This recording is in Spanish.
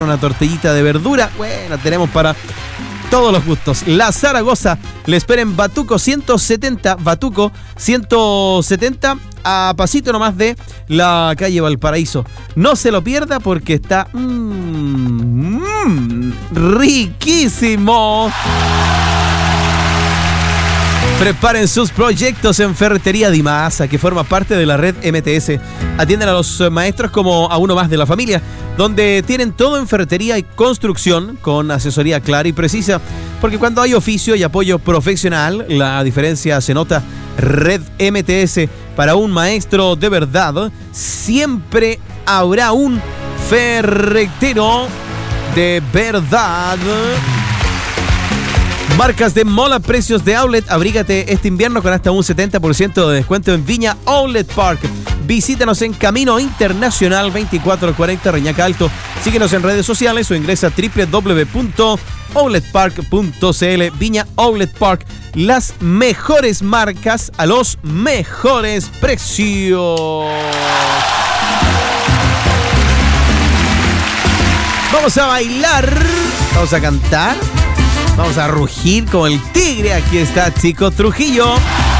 una tortillita de verdura. Bueno, tenemos para todos los gustos. La Zaragoza le espera en Batuco 170, a pasito nomás de la calle Valparaíso. No se lo pierda porque está riquísimo. Preparen sus proyectos en Ferretería Di Masa, que forma parte de la red MTS. Atienden a los maestros como a uno más de la familia, donde tienen todo en ferretería y construcción con asesoría clara y precisa. Porque cuando hay oficio y apoyo profesional, la diferencia se nota. Red MTS, para un maestro de verdad, siempre habrá un ferretero de verdad. Marcas de Mola, precios de outlet. Abrígate este invierno con hasta un 70% de descuento en Viña Outlet Park. Visítanos en Camino Internacional 2440 Reñaca Alto. Síguenos en redes sociales o ingresa a www.outletpark.cl. Viña Outlet Park, las mejores marcas a los mejores precios. Vamos a bailar, vamos a cantar, vamos a rugir como el tigre. Aquí está Chico Trujillo.